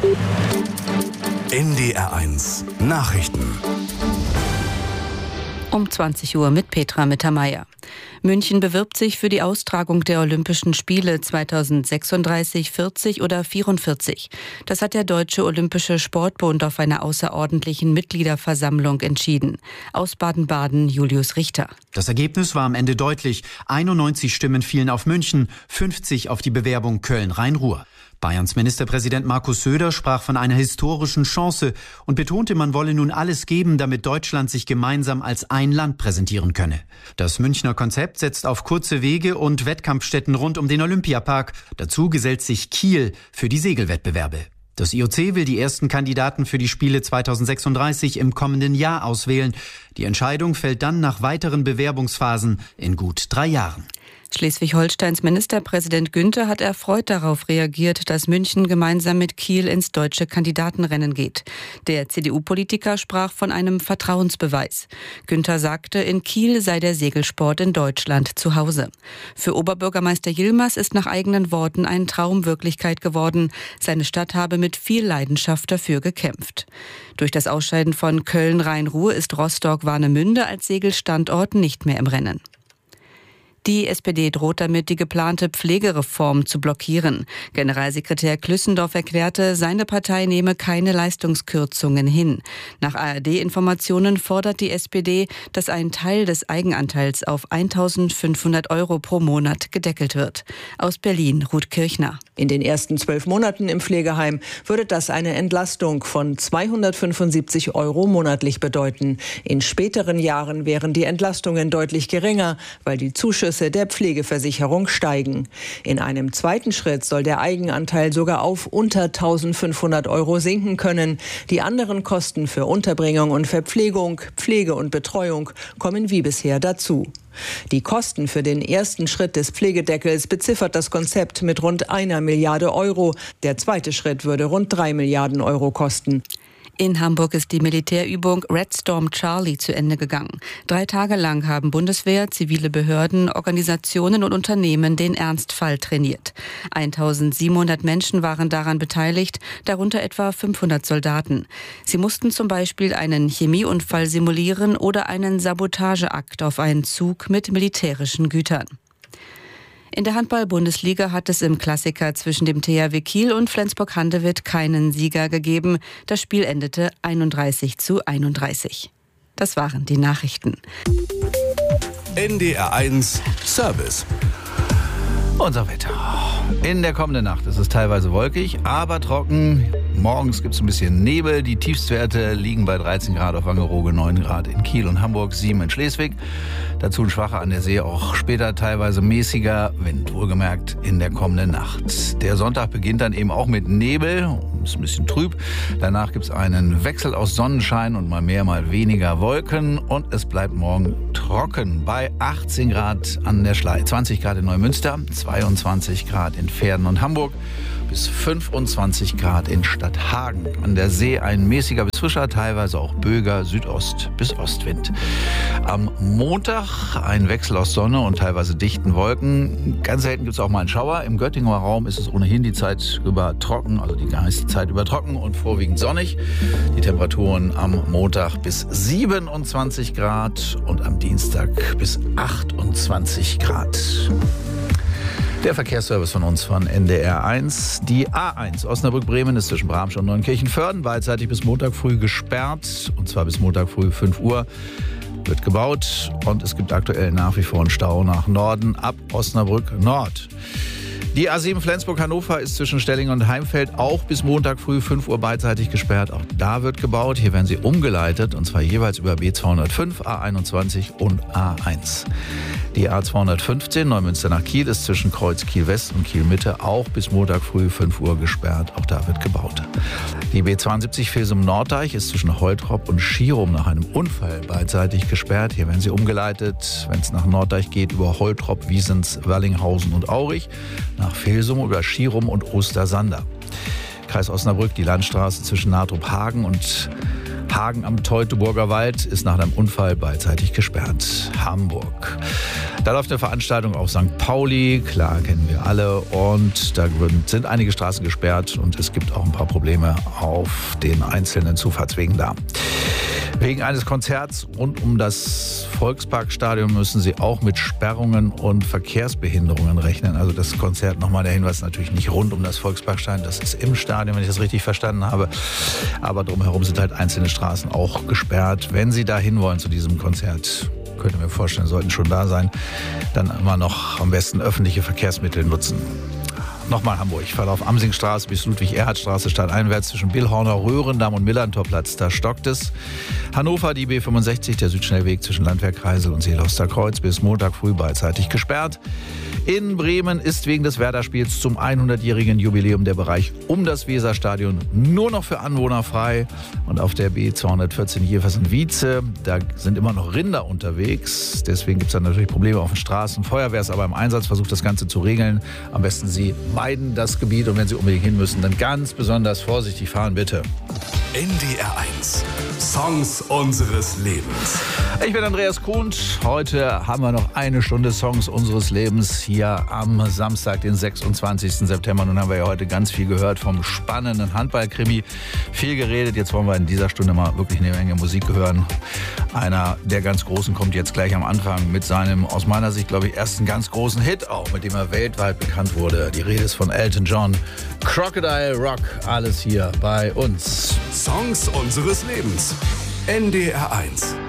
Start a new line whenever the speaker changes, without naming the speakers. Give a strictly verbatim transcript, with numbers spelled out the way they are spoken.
N D R eins Nachrichten.
Um zwanzig Uhr mit Petra Mittermeier. München bewirbt sich für die Austragung der Olympischen Spiele zweitausendsechsunddreißig, vierzig oder vierundvierzig. Das hat der Deutsche Olympische Sportbund auf einer außerordentlichen Mitgliederversammlung entschieden. Aus Baden-Baden Julius Richter.
Das Ergebnis war am Ende deutlich. einundneunzig Stimmen fielen auf München, fünfzig auf die Bewerbung Köln-Rhein-Ruhr. Bayerns Ministerpräsident Markus Söder sprach von einer historischen Chance und betonte, man wolle nun alles geben, damit Deutschland sich gemeinsam als ein Land präsentieren könne. Das Münchner Konzept setzt auf kurze Wege und Wettkampfstätten rund um den Olympiapark. Dazu gesellt sich Kiel für die Segelwettbewerbe. Das I O C will die ersten Kandidaten für die Spiele zweitausendsechsunddreißig im kommenden Jahr auswählen. Die Entscheidung fällt dann nach weiteren Bewerbungsphasen in gut drei Jahren.
Schleswig-Holsteins Ministerpräsident Günther hat erfreut darauf reagiert, dass München gemeinsam mit Kiel ins deutsche Kandidatenrennen geht. Der C D U-Politiker sprach von einem Vertrauensbeweis. Günther sagte, in Kiel sei der Segelsport in Deutschland zu Hause. Für Oberbürgermeister Yilmaz ist nach eigenen Worten ein Traum Wirklichkeit geworden. Seine Stadt habe mit viel Leidenschaft dafür gekämpft. Durch das Ausscheiden von Köln-Rhein-Ruhr ist Rostock-Warnemünde als Segelstandort nicht mehr im Rennen. Die S P D droht damit, die geplante Pflegereform zu blockieren. Generalsekretär Klüssendorf erklärte, seine Partei nehme keine Leistungskürzungen hin. Nach A R D-Informationen fordert die S P D, dass ein Teil des Eigenanteils auf eintausendfünfhundert Euro pro Monat gedeckelt wird. Aus Berlin, Ruth Kirchner.
In den ersten zwölf Monaten im Pflegeheim würde das eine Entlastung von zweihundertfünfundsiebzig Euro monatlich bedeuten. In späteren Jahren wären die Entlastungen deutlich geringer, weil die Zuschüsse der Pflegeversicherung steigen. In einem zweiten Schritt soll der Eigenanteil sogar auf unter eintausendfünfhundert Euro sinken können. Die anderen Kosten für Unterbringung und Verpflegung, Pflege und Betreuung kommen wie bisher dazu. Die Kosten für den ersten Schritt des Pflegedeckels beziffert das Konzept mit rund einer Milliarde Euro. Der zweite Schritt würde rund drei Milliarden Euro kosten.
In Hamburg ist die Militärübung Red Storm Charlie zu Ende gegangen. Drei Tage lang haben Bundeswehr, zivile Behörden, Organisationen und Unternehmen den Ernstfall trainiert. eintausendsiebenhundert Menschen waren daran beteiligt, darunter etwa fünfhundert Soldaten. Sie mussten zum Beispiel einen Chemieunfall simulieren oder einen Sabotageakt auf einen Zug mit militärischen Gütern. In der Handball-Bundesliga hat es im Klassiker zwischen dem T H W Kiel und Flensburg-Handewitt keinen Sieger gegeben. Das Spiel endete einunddreißig zu einunddreißig. Das waren die Nachrichten.
N D R eins Service.
Unser Wetter. In der kommenden Nacht ist es teilweise wolkig, aber trocken. Morgens gibt es ein bisschen Nebel. Die Tiefstwerte liegen bei dreizehn Grad auf Wangerooge, neun Grad in Kiel und Hamburg, sieben in Schleswig. Dazu ein schwacher an der See, auch später teilweise mäßiger Wind, wohlgemerkt in der kommenden Nacht. Der Sonntag beginnt dann eben auch mit Nebel, ist ein bisschen trüb. Danach gibt es einen Wechsel aus Sonnenschein und mal mehr, mal weniger Wolken. Und es bleibt morgen trocken bei achtzehn Grad an der Schlei, zwanzig Grad in Neumünster, zweiundzwanzig Grad in Verden und Hamburg, bis fünfundzwanzig Grad in Stadthagen. An der See ein mäßiger bis frischer, teilweise auch böiger Südost- bis Ostwind. Am Montag ein Wechsel aus Sonne und teilweise dichten Wolken. Ganz selten gibt es auch mal einen Schauer. Im Göttinger Raum ist es ohnehin die Zeit über trocken, also die meiste Zeit über trocken und vorwiegend sonnig. Die Temperaturen am Montag bis siebenundzwanzig Grad und am Dienstag bis achtundzwanzig Grad. Der Verkehrsservice von uns von N D R eins. Die A eins Osnabrück-Bremen ist zwischen Bramsch und Neunkirchen-Vörden beidseitig bis Montag früh gesperrt. Und zwar bis Montag früh fünf Uhr. Wird gebaut und es gibt aktuell nach wie vor einen Stau nach Norden ab Osnabrück Nord. Die A sieben Flensburg-Hannover ist zwischen Stellingen und Heimfeld auch bis Montag früh fünf Uhr beidseitig gesperrt. Auch da wird gebaut. Hier werden sie umgeleitet und zwar jeweils über B zweihundertfünf, A einundzwanzig und A eins. Die A zweihundertfünfzehn Neumünster nach Kiel ist zwischen Kreuz Kiel West und Kiel Mitte auch bis Montag früh fünf Uhr gesperrt. Auch da wird gebaut. Die B zweiundsiebzig Filsum-Norddeich ist zwischen Holtrop und Schierum nach einem Unfall beidseitig gesperrt. Hier werden sie umgeleitet, wenn es nach Norddeich geht, über Holtrop, Wiesens, Wallinghausen und Aurich, nach Filsum über Schierum und Ostersander. Kreis Osnabrück, die Landstraße zwischen Nahtrup-Hagen und Hagen am Teutoburger Wald ist nach einem Unfall beidseitig gesperrt. Hamburg. Da läuft eine Veranstaltung auf Sankt Pauli, klar, kennen wir alle. Und da sind einige Straßen gesperrt und es gibt auch ein paar Probleme auf den einzelnen Zufahrtswegen da. Wegen eines Konzerts rund um das Volksparkstadion müssen sie auch mit Sperrungen und Verkehrsbehinderungen rechnen. Also das Konzert, nochmal der Hinweis, natürlich nicht rund um das Volksparkstadion, das ist im Stadion, wenn ich das richtig verstanden habe. Aber drumherum sind halt einzelne Straßen auch gesperrt. Wenn Sie da hinwollen zu diesem Konzert, könnte mir vorstellen, sollten schon da sein, dann immer noch am besten öffentliche Verkehrsmittel nutzen. Nochmal Hamburg, Verlauf Amsingstraße bis Ludwig-Erhard-Straße stadteinwärts zwischen Billhorner, Röhrendamm und Millantorplatz, da stockt es. Hannover, die B fünfundsechzig, der Südschnellweg zwischen Landwehr Kreisel und Seeloster Kreuz bis Montag früh beidseitig gesperrt. In Bremen ist wegen des Werder-Spiels zum hundertjährigen Jubiläum der Bereich um das Weserstadion nur noch für Anwohner frei. Und auf der B zweihundertvierzehn Jeversen-Wietze, da sind immer noch Rinder unterwegs. Deswegen gibt es dann natürlich Probleme auf den Straßen. Feuerwehr ist aber im Einsatz, versucht das Ganze zu regeln. Am besten Sie meiden das Gebiet und wenn Sie unbedingt hin müssen, dann ganz besonders vorsichtig fahren, bitte.
N D R eins. Songs unseres Lebens.
Ich bin Andreas Kuhnt. Heute haben wir noch eine Stunde Songs unseres Lebens hier am Samstag, den sechsundzwanzigsten September. Nun haben wir ja heute ganz viel gehört vom spannenden Handballkrimi. Viel geredet. Jetzt wollen wir in dieser Stunde mal wirklich eine Menge Musik hören. Einer der ganz Großen kommt jetzt gleich am Anfang mit seinem, aus meiner Sicht, glaube ich, ersten ganz großen Hit auch, mit dem er weltweit bekannt wurde. Die Rede ist von Elton John. Crocodile Rock. Alles hier bei uns.
Songs unseres Lebens. N D R eins.